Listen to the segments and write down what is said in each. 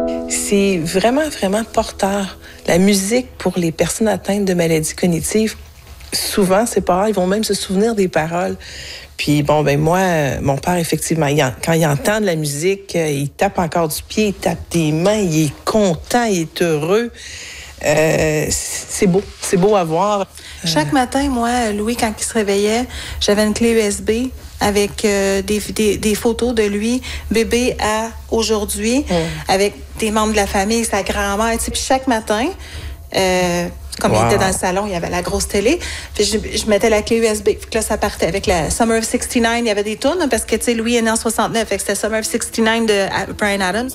C'est vraiment, vraiment porteur. La musique pour les personnes atteintes de maladies cognitives, souvent, c'est pareil, ils vont même se souvenir des paroles. Puis bon, ben moi, mon père, effectivement, quand il entend de la musique, il tape encore du pied, il tape des mains, il est content, il est heureux. C'est beau à voir. Chaque matin, moi, Louis, quand il se réveillait, j'avais une clé USB avec des photos de lui, bébé à aujourd'hui, avec des membres de la famille, sa grand-mère. Puis chaque matin, comme il était dans le salon, il y avait la grosse télé. Puis je mettais la clé USB. Puis là, ça partait avec la Summer of 69. Il y avait des tunes, parce que, tu sais, Louis est né en 69. Fait que c'était Summer of 69 de Bryan Adams.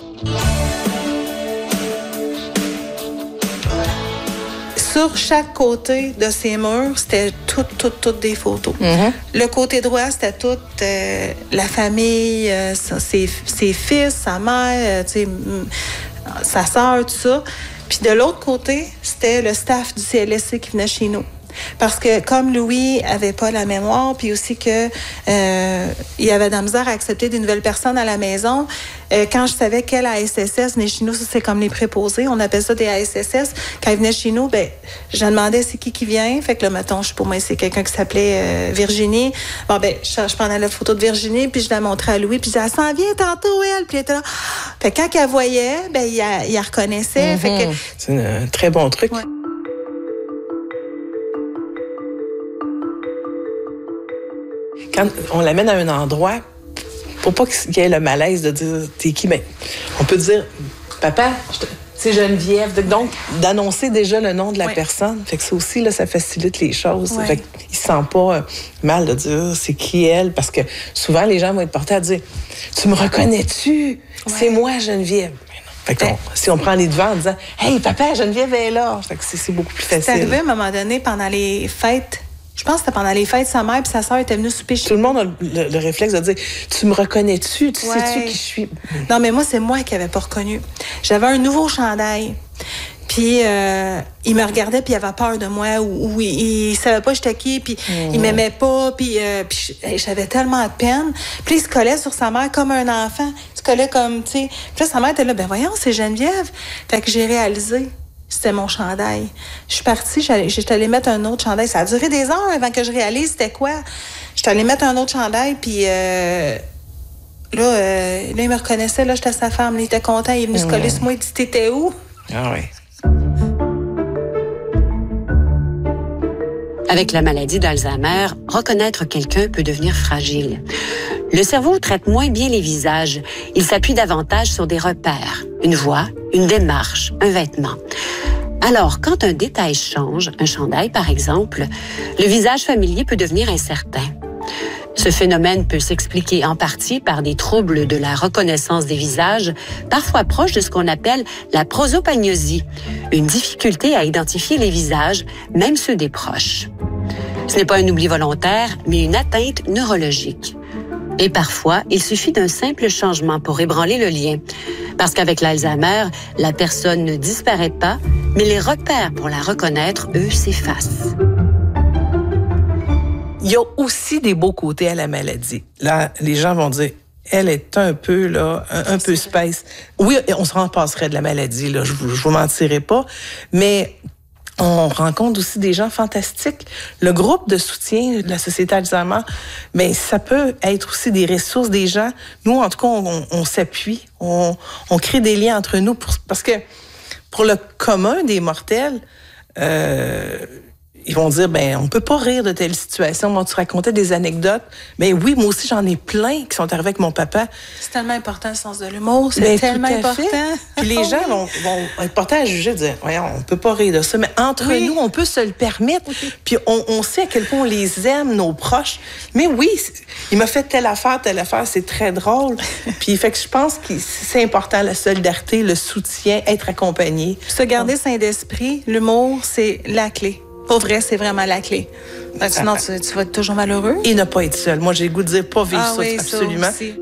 Sur chaque côté de ces murs, c'était toutes des photos. Mm-hmm. Le côté droit, c'était toute la famille, ses fils, sa mère, sa sœur, tout ça. Puis de l'autre côté, c'était le staff du CLSC qui venait chez nous. Parce que comme Louis avait pas la mémoire, puis aussi que il avait de la misère à accepter des nouvelles personnes à la maison, quand je savais quel ASSS venait chez nous, ça c'est comme les préposés, on appelle ça des ASSS. Quand ils venaient chez nous, ben je demandais c'est qui vient. Fait que là, mettons, pour moi, c'est quelqu'un qui s'appelait Virginie. Bon, ben je prenais la photo de Virginie, puis je la montrais à Louis, puis je disais, elle s'en vient tantôt, elle. Puis elle était là. Fait que quand elle voyait, ben il la reconnaissait. Mm-hmm. Fait que c'est un très bon truc. Ouais. Quand on l'amène à un endroit, pour pas qu'il y ait le malaise de dire t'es qui, mais on peut dire papa, c'est Geneviève. Donc, d'annoncer déjà le nom de la personne. Fait que ça aussi, là, ça facilite les choses. Ouais. Fait qu'il se sent pas mal de dire c'est qui elle, parce que souvent, les gens vont être portés à dire tu me reconnais-tu? Ouais. C'est moi, Geneviève. Fait que si on prend les devants en disant hey, papa, Geneviève est là. Fait que c'est beaucoup plus facile. C'est arrivé à un moment donné pendant les fêtes. Je pense que c'était pendant les fêtes, sa mère et sa sœur étaient venues souper chez Tout le monde a le réflexe de dire tu me reconnais-tu? Tu sais-tu qui je suis? Non, mais moi, c'est moi qui n'avais pas reconnu. J'avais un nouveau chandail. Puis, il me regardait, puis il avait peur de moi, ou il savait pas j'étais qui, puis il m'aimait pas, puis j'avais tellement de peine. Puis il se collait sur sa mère comme un enfant. Il se collait comme, tu sais. Puis là, sa mère était là, ben voyons, c'est Geneviève. Fait que j'ai réalisé. C'était mon chandail. Je suis partie, j'étais allée mettre un autre chandail. Ça a duré des heures avant que je réalise c'était quoi. J'étais allée mettre un autre chandail, puis là, il me reconnaissait. Là, j'étais sa femme. Il était content. Il est venu se coller sur moi. Il dit, t'étais où? Ah oui. Avec la maladie d'Alzheimer, reconnaître quelqu'un peut devenir fragile. Le cerveau traite moins bien les visages. Il s'appuie davantage sur des repères, une voix, une démarche, un vêtement. Alors, quand un détail change, un chandail par exemple, le visage familier peut devenir incertain. Ce phénomène peut s'expliquer en partie par des troubles de la reconnaissance des visages, parfois proches de ce qu'on appelle la prosopagnosie, une difficulté à identifier les visages, même ceux des proches. Ce n'est pas un oubli volontaire, mais une atteinte neurologique. Et parfois, il suffit d'un simple changement pour ébranler le lien. Parce qu'avec l'Alzheimer, la personne ne disparaît pas, mais les repères pour la reconnaître, eux, s'effacent. Il y a aussi des beaux côtés à la maladie. Là, les gens vont dire, elle est un peu, là, un peu space. Oui, on se rend passerait de la maladie, là, je vous mentirai pas, mais on rencontre aussi des gens fantastiques. Le groupe de soutien de la Société Alzheimer, mais ça peut être aussi des ressources des gens. Nous, en tout cas, on s'appuie, on crée des liens entre nous parce que pour le commun des mortels, ils vont dire, ben, on peut pas rire de telle situation. Moi, tu racontais des anecdotes. Mais oui, moi aussi, j'en ai plein qui sont arrivés avec mon papa. C'est tellement important, le sens de l'humour. C'est tellement important. Puis les gens vont être portés à juger, dire, voyons, on peut pas rire de ça. Mais entre nous, on peut se le permettre. Puis on sait à quel point on les aime, nos proches. Mais oui, il m'a fait telle affaire, c'est très drôle. Puis fait que je pense que c'est important, la solidarité, le soutien, être accompagné. Se garder sain d'esprit, l'humour, c'est la clé. Pour vrai, c'est vraiment la clé. Sinon, tu vas être toujours malheureux. Et ne pas être seul. Moi, j'ai le goût de dire pas vivre ça, absolument. Ça aussi.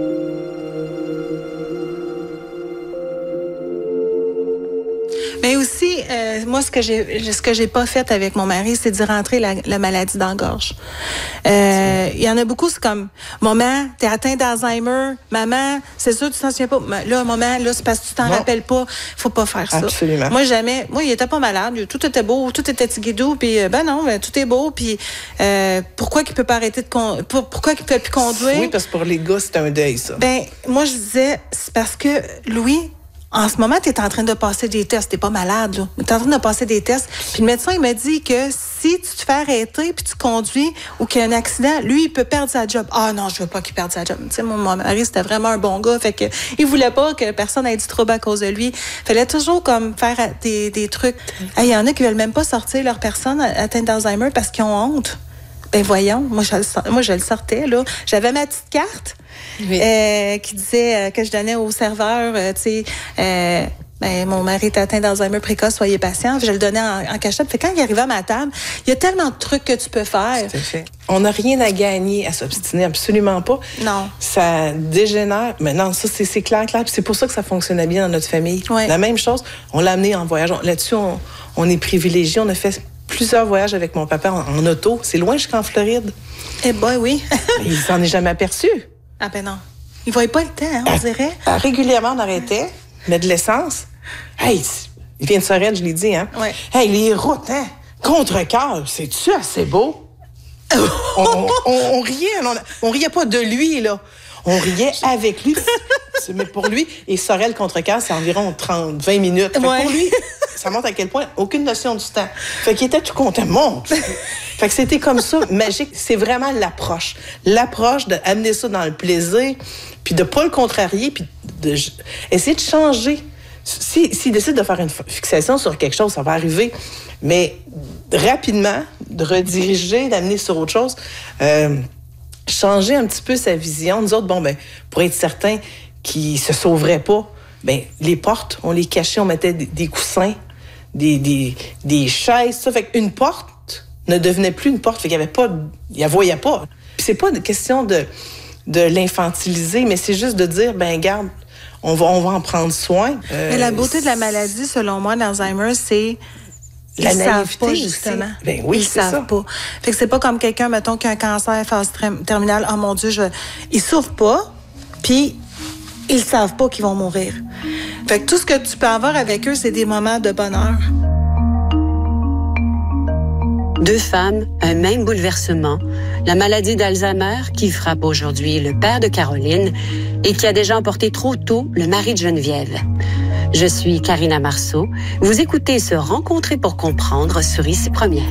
Mais aussi, aussi, moi, ce que j'ai pas fait avec mon mari, c'est d'y rentrer la maladie dans la gorge. Il y en a beaucoup, c'est comme, maman, t'es atteint d'Alzheimer, maman, c'est sûr, tu t'en souviens pas. Là, maman, là, c'est parce que tu t'en rappelles pas. Faut pas faire ça. Absolument. Moi, il était pas malade. Tout était beau, tout était tiguidou, puis non, tout est beau, puis pourquoi qu'il peut pas arrêter pourquoi qu'il peut plus conduire? Oui, parce que pour les gars, c'est un deuil, ça. Ben, moi, je disais, c'est parce que, Louis, en ce moment, tu es en train de passer des tests. Tu n'es pas malade, là. Tu es en train de passer des tests. Puis le médecin, il m'a dit que si tu te fais arrêter puis tu conduis ou qu'il y a un accident, lui, il peut perdre sa job. Ah non, je veux pas qu'il perde sa job. Tu sais, mon mari, c'était vraiment un bon gars. Fait que il voulait pas que personne ait du trouble à cause de lui. Fallait toujours comme faire des trucs. Il y en a qui veulent même pas sortir leur personne atteinte d'Alzheimer parce qu'ils ont honte. Ben voyons, moi je le sortais, là. J'avais ma petite carte qui disait que je donnais au serveur, tu sais, mon mari est atteint d'Alzheimer précoce, soyez patient. Je le donnais en cachette. Fait quand il arrivait à ma table, il y a tellement de trucs que tu peux faire. Tout à fait. On n'a rien à gagner à s'obstiner, absolument pas. Non. Ça dégénère. Mais non, ça, c'est clair. Puis c'est pour ça que ça fonctionnait bien dans notre famille. Ouais. La même chose, on l'a amené en voyage. Là-dessus, on est privilégiés. On a fait plusieurs voyages avec mon papa en auto. C'est loin jusqu'en Floride. Eh ben oui. Il s'en est jamais aperçu. Ah ben non. Il voyait pas le temps, hein, on dirait. Régulièrement, on arrêtait, mettre de l'essence. Hey, il vient de Sorel, je l'ai dit, hein? Ouais. Hey, les routes, hein? Contre-cœur, c'est-tu assez beau? on riait, on riait pas de lui, là. On riait avec lui. Mais pour lui, et Sorel contre-cœur, c'est environ 20 minutes. Fait que pour lui, ça montre à quel point, aucune notion du temps. Fait qu'il était tout content. Fait que c'était comme ça, magique. C'est vraiment l'approche. L'approche d'amener ça dans le plaisir, puis de pas le contrarier, puis essayer de changer. S'il décide de faire une fixation sur quelque chose, ça va arriver. Mais rapidement, de rediriger, d'amener sur autre chose, changer un petit peu sa vision. Nous autres, pour être certain qu'il se sauverait pas, les portes, on les cachait, on mettait des coussins, des chaises, ça. Fait qu'une porte ne devenait plus une porte. Fait qu'il y avait pas, il la voyait pas. Puis c'est pas une question de l'infantiliser, mais c'est juste de dire, garde, on va en prendre soin. Mais la beauté de la maladie, selon moi, d'Alzheimer, c'est la ils savent pas, justement. Oui, ils savent pas. Fait que c'est pas comme quelqu'un, mettons, qui a un cancer phase terminale. Oh mon Dieu, ils souffrent pas, puis ils savent pas qu'ils vont mourir. Fait que tout ce que tu peux avoir avec eux, c'est des moments de bonheur. Deux femmes, un même bouleversement, la maladie d'Alzheimer qui frappe aujourd'hui le père de Caroline et qui a déjà emporté trop tôt le mari de Geneviève. Je suis Karina Marceau. Vous écoutez Se rencontrer pour comprendre sur Ici Première.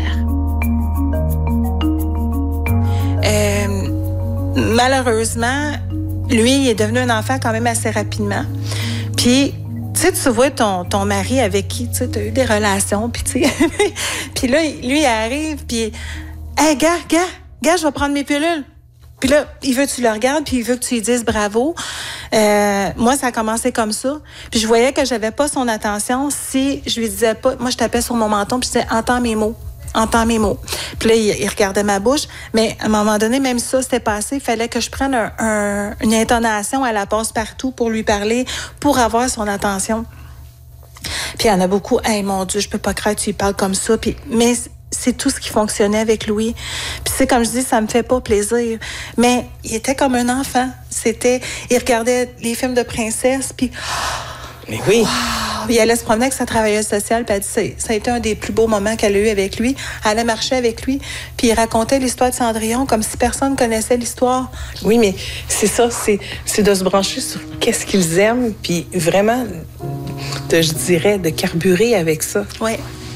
Malheureusement, lui, il est devenu un enfant quand même assez rapidement. Puis, tu vois ton mari avec qui tu as eu des relations, puis tu sais. Puis là, lui, il arrive, puis hey, gars, je vais prendre mes pilules. Puis là, il veut que tu le regardes, puis il veut que tu lui dises bravo. Moi, ça a commencé comme ça. Puis je voyais que j'avais pas son attention si je lui disais pas. Moi, je tapais sur mon menton, puis je disais entends mes mots. Puis là, il regardait ma bouche. Mais à un moment donné, même ça, c'était passé. Il fallait que je prenne une intonation à la passe-partout pour lui parler, pour avoir son attention. Puis il y en a beaucoup. Hey, mon Dieu, je peux pas croire que tu y parles comme ça. Mais c'est tout ce qui fonctionnait avec Louis. Puis c'est comme je dis, ça me fait pas plaisir. Mais il était comme un enfant. Il regardait les films de princesse, puis... Mais oui. Wow! Il allait se promener avec sa travailleuse sociale, puis elle dit ça a été un des plus beaux moments qu'elle a eu avec lui. Elle allait marcher avec lui, puis il racontait l'histoire de Cendrillon comme si personne connaissait l'histoire. Oui, mais c'est ça, c'est de se brancher sur qu'est-ce qu'ils aiment, puis vraiment, je dirais, de carburer avec ça. Oui.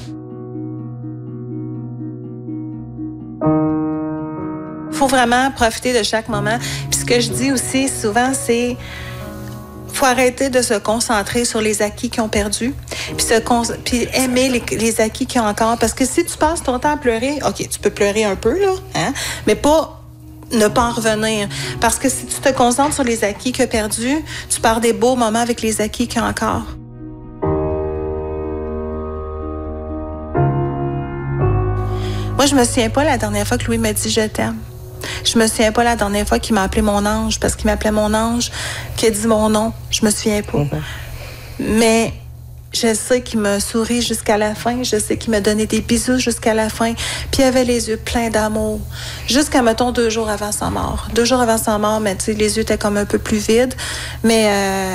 Il faut vraiment profiter de chaque moment. Puis ce que je dis aussi souvent, c'est faut arrêter de se concentrer sur les acquis qu'ils ont perdus, puis aimer les acquis qu'ils ont encore. Parce que si tu passes ton temps à pleurer, OK, tu peux pleurer un peu, là, hein, mais ne pas en revenir. Parce que si tu te concentres sur les acquis qu'il a perdus, tu perds des beaux moments avec les acquis qu'il y a encore. Moi, je me souviens pas la dernière fois que Louis m'a dit « je t'aime ». Je me souviens pas la dernière fois qu'il m'a appelé mon ange, parce qu'il m'appelait mon ange, qu'il a dit mon nom. Je me souviens pas. Mais je sais qu'il m'a souri jusqu'à la fin. Je sais qu'il m'a donné des bisous jusqu'à la fin. Puis il avait les yeux pleins d'amour. Jusqu'à, mettons, 2 jours avant sa mort. 2 jours avant sa mort, mais tu sais, les yeux étaient comme un peu plus vides. Mais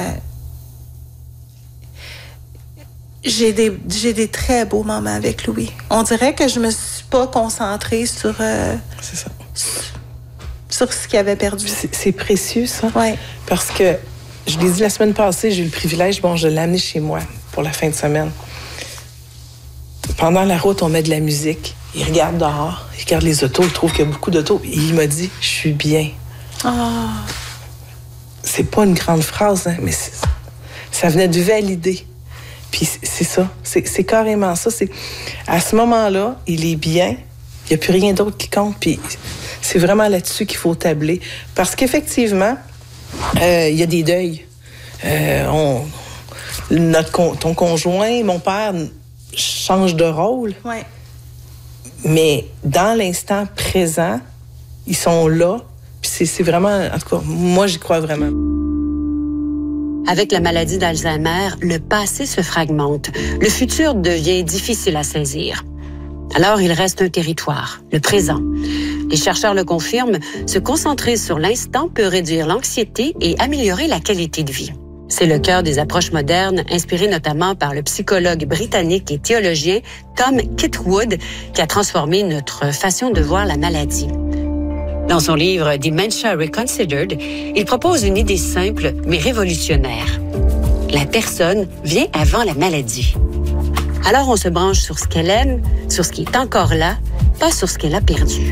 j'ai des très beaux moments avec Louis. On dirait que je me suis pas concentrée sur... c'est ça. Sur ce qu'il avait perdu. C'est précieux, ça. Oui. Parce que, je l'ai dit la semaine passée, j'ai eu le privilège, je l'ai amené chez moi pour la fin de semaine. Pendant la route, on met de la musique. Il regarde dehors, il regarde les autos, il trouve qu'il y a beaucoup d'autos. Et il m'a dit, je suis bien. Ah. C'est pas une grande phrase, hein, mais ça venait de valider. Puis c'est ça, c'est carrément ça. À ce moment-là, il est bien, il n'y a plus rien d'autre qui compte. Puis c'est vraiment là-dessus qu'il faut tabler. Parce qu'effectivement, il y a des deuils. Ton conjoint, mon père, change de rôle. Ouais. Mais dans l'instant présent, ils sont là. Puis c'est vraiment, en tout cas, moi, j'y crois vraiment. Avec la maladie d'Alzheimer, le passé se fragmente. Le futur devient difficile à saisir. Alors, il reste un territoire, le présent. Les chercheurs le confirment, se concentrer sur l'instant peut réduire l'anxiété et améliorer la qualité de vie. C'est le cœur des approches modernes, inspirées notamment par le psychologue britannique et théologien Tom Kitwood, qui a transformé notre façon de voir la maladie. Dans son livre Dementia Reconsidered, il propose une idée simple mais révolutionnaire. La personne vient avant la maladie. Alors on se branche sur ce qu'elle aime, sur ce qui est encore là, pas sur ce qu'elle a perdu.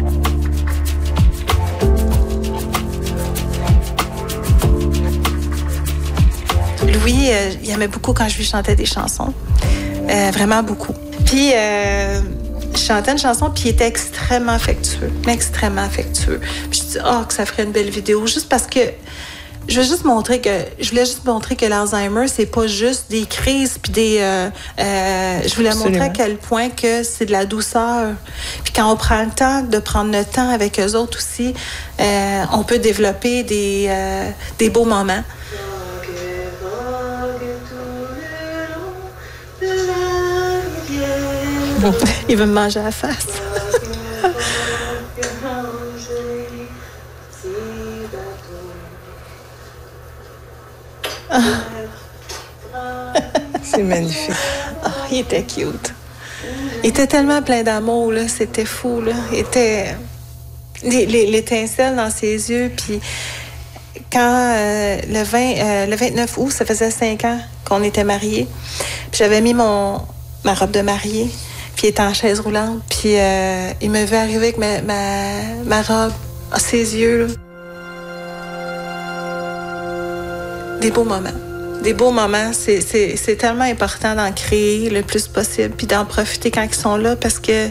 Louis, il aimait beaucoup quand je lui chantais des chansons. Vraiment beaucoup. Puis, je chantais une chanson, puis il était extrêmement affectueux. Extrêmement affectueux. Puis je dis, que ça ferait une belle vidéo. Juste parce que je voulais juste montrer que l'Alzheimer, c'est pas juste des crises, puis des... je voulais montrer à quel point que c'est de la douceur. Puis quand on prend le temps de prendre le temps avec eux autres aussi, on peut développer des beaux moments. Il veut me manger à la face. C'est magnifique. Il était cute. Il était tellement plein d'amour, là. C'était fou, là. Il était... L'étincelle dans ses yeux, puis quand le 29 août, ça faisait 5 ans qu'on était mariés, puis j'avais mis ma robe de mariée, puis il était en chaise roulante, puis il me vu arriver avec ma robe, ses yeux, là. Des beaux moments. Des beaux moments, c'est tellement important d'en créer le plus possible, puis d'en profiter quand ils sont là, parce que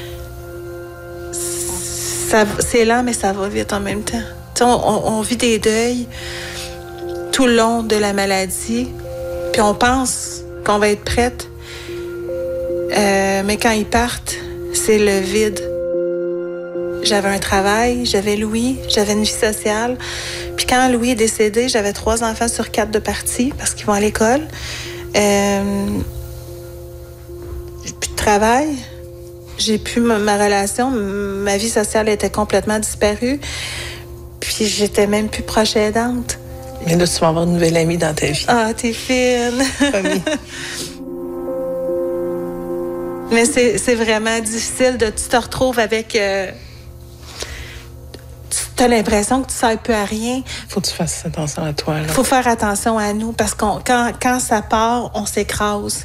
c'est lent, mais ça va vite en même temps. On vit des deuils tout le long de la maladie, puis on pense qu'on va être prête. Mais quand ils partent, c'est le vide. J'avais un travail, j'avais Louis, j'avais une vie sociale. Puis quand Louis est décédé, j'avais 3 enfants sur 4 de partis parce qu'ils vont à l'école. J'ai plus de travail. J'ai plus ma relation. Ma vie sociale était complètement disparue. Puis j'étais même plus proche aidante. Mais là, tu vas avoir une nouvelle amie dans ta vie. Ah, t'es fine. Promis. Mais c'est vraiment difficile tu te retrouves avec... tu as l'impression que tu ne sers plus à rien. Faut que tu fasses attention à toi. Il faut faire attention à nous parce que quand ça part, on s'écrase.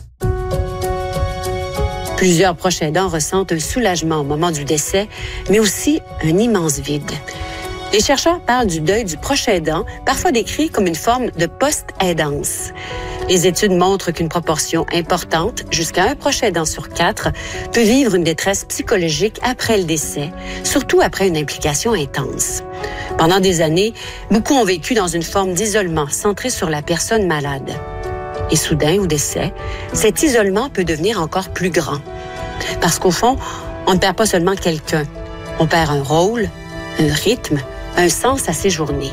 Plusieurs proches aidants ressentent un soulagement au moment du décès, mais aussi un immense vide. Les chercheurs parlent du deuil du proche aidant, parfois décrit comme une forme de post-aidance. Les études montrent qu'une proportion importante, jusqu'à 1 proche aidant sur 4, peut vivre une détresse psychologique après le décès, surtout après une implication intense. Pendant des années, beaucoup ont vécu dans une forme d'isolement centré sur la personne malade. Et soudain, au décès, cet isolement peut devenir encore plus grand. Parce qu'au fond, on ne perd pas seulement quelqu'un, on perd un rôle, un rythme, un sens à ses journées.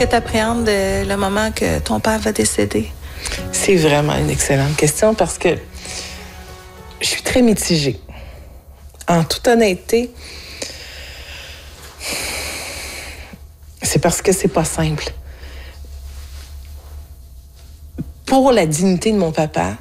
que tu appréhendes le moment que ton père va décéder? C'est vraiment une excellente question parce que je suis très mitigée. En toute honnêteté, c'est parce que c'est pas simple. Pour la dignité de mon papa,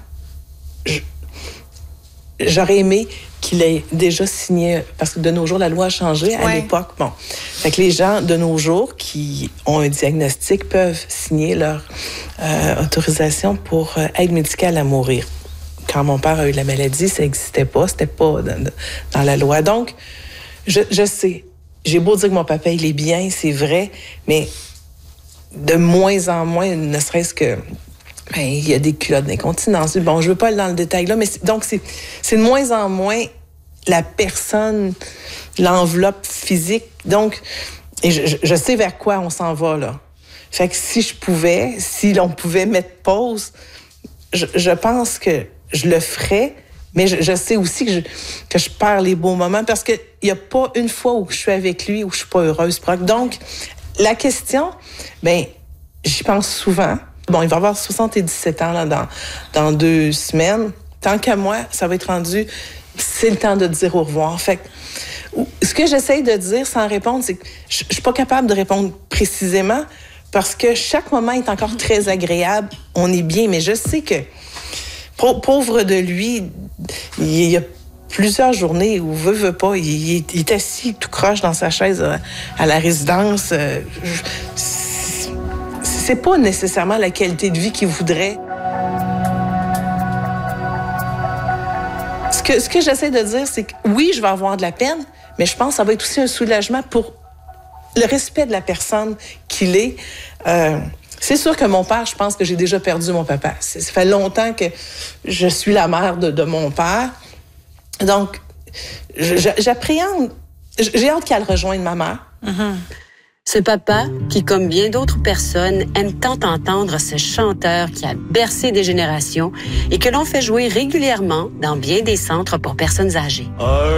j'aurais aimé qu'il ait déjà signé, parce que de nos jours, la loi a changé à l'époque. Bon. Fait que les gens de nos jours qui ont un diagnostic peuvent signer leur autorisation pour aide médicale à mourir. Quand mon père a eu la maladie, ça n'existait pas, c'était pas dans la loi. Donc, je sais, j'ai beau dire que mon papa, il est bien, c'est vrai, mais de moins en moins, ne serait-ce que... Ben, il y a des culottes d'incontinence. Bon, je veux pas aller dans le détail là, mais donc c'est de moins en moins la personne, l'enveloppe physique. Donc, et je sais vers quoi on s'en va, là. Fait que si l'on pouvait mettre pause, je pense que je le ferais, mais je sais aussi que je perds les beaux moments parce qu'il n'y a pas une fois où je suis avec lui où je suis pas heureuse. Donc, la question, ben, j'y pense souvent. Bon, il va avoir 77 ans là, dans 2 semaines. Tant qu'à moi, ça va être rendu, c'est le temps de dire au revoir. Fait que, ce que j'essaye de dire sans répondre, c'est que je suis pas capable de répondre précisément parce que chaque moment est encore très agréable. On est bien, mais je sais que, pauvre de lui, il y a plusieurs journées où veut pas, il est assis tout croche dans sa chaise à la résidence. C'est pas nécessairement la qualité de vie qu'il voudrait. Ce que j'essaie de dire, c'est que oui, je vais avoir de la peine, mais je pense que ça va être aussi un soulagement pour le respect de la personne qu'il est. C'est sûr que mon père, je pense que j'ai déjà perdu mon papa. Ça fait longtemps que je suis la mère de mon père. Donc, j'appréhende. J'ai hâte qu'elle rejoigne ma mère. Mm-hmm. Ce papa, qui, comme bien d'autres personnes, aime tant entendre ce chanteur qui a bercé des générations et que l'on fait jouer régulièrement dans bien des centres pour personnes âgées.